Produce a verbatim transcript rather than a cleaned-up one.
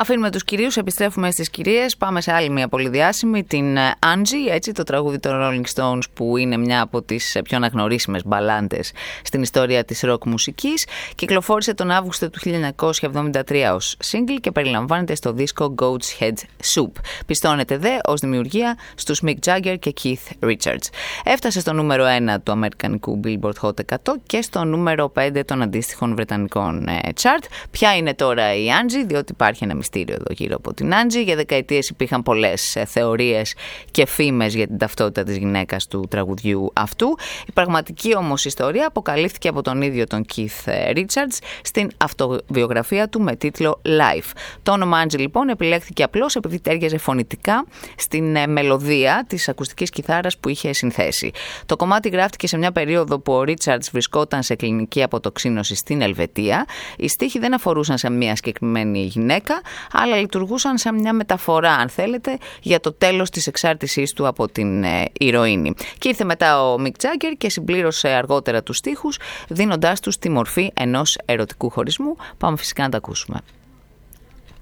Αφήνουμε τους κυρίους, επιστρέφουμε στις κυρίες. Πάμε σε άλλη μια πολύ διάσημη, την Angie, έτσι, το τραγούδι των Rolling Stones, που είναι μια από τις πιο αναγνωρίσιμες μπαλάντες στην ιστορία της ροκ μουσικής. Κυκλοφόρησε τον Αύγουστο του χίλια εννιακόσια εβδομήντα τρία ως single και περιλαμβάνεται στο δίσκο Goat's Head Soup. Πιστώνεται δε ως δημιουργία στους Mick Jagger και Keith Richards. Έφτασε στο νούμερο ένα του αμερικανικού Billboard Hot εκατό και στο νούμερο πέντε των αντίστοιχων βρετανικών chart. Ποια είναι τώρα η Angie, διότι υπάρχει ένα μυστήριο εδώ γύρω από την Angie. Για δεκαετίες υπήρχαν πολλές θεωρίες και φήμες για την ταυτότητα της γυναίκας του τραγουδιού αυτού. Η πραγματική όμως ιστορία αποκαλύφθηκε από τον ίδιο τον Keith Richards στην αυτοβιογραφία του με τίτλο Life. Το όνομα Angie λοιπόν επιλέχθηκε απλώς επειδή τέριαζε φωνητικά στην μελωδία της ακουστικής κιθάρας που είχε συνθέσει. Το κομμάτι γράφτηκε σε μια περίοδο που ο Richards βρισκόταν σε κλινική αποτοξίνωση στην Ελβετία. Οι στίχοι δεν αφορούσαν σε μια συγκεκριμένη γυναίκα, αλλά λειτουργούσαν σαν μια μεταφορά, αν θέλετε, για το τέλος της εξάρτησής του από την ε, ηρωίνη. Και ήρθε μετά ο Mick Jagger και συμπλήρωσε αργότερα τους στίχους, δίνοντάς τους τη μορφή ενός ερωτικού χωρισμού. Πάμε φυσικά να τα ακούσουμε.